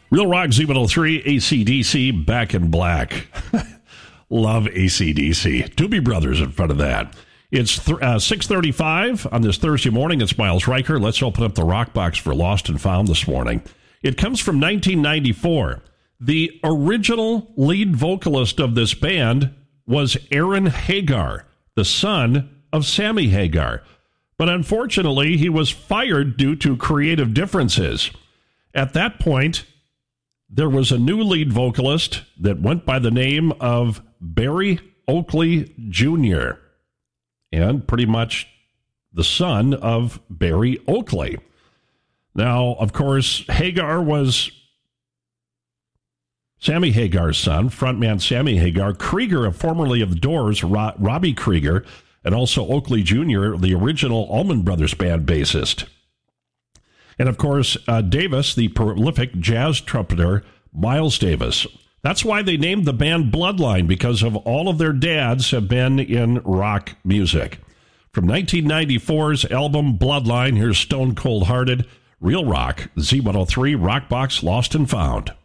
Real Rock Z103, AC/DC, Back in Black. Love AC/DC. Doobie Brothers in front of that. It's 6:35 on this Thursday morning. It's Miles Riker. Let's open up the Rock Box for Lost and Found this morning. It comes from 1994. The original lead vocalist of this band was Aaron Hagar, the son of Sammy Hagar. But unfortunately, he was fired due to creative differences. At that point, there was a new lead vocalist that went by the name of Barry Oakley Jr., and pretty much the son of Barry Oakley. Now, of course, Hagar was Sammy Hagar's son, frontman Sammy Hagar. Krieger, formerly of the Doors, Robbie Krieger, and also Oakley Jr., the original Allman Brothers Band bassist. And, of course, Davis, the prolific jazz trumpeter, Miles Davis. That's why they named the band Bloodline, because of all of their dads have been in rock music. From 1994's album Bloodline, here's Stone Cold Hearted, Real Rock, Z103, Rock Box, Lost and Found.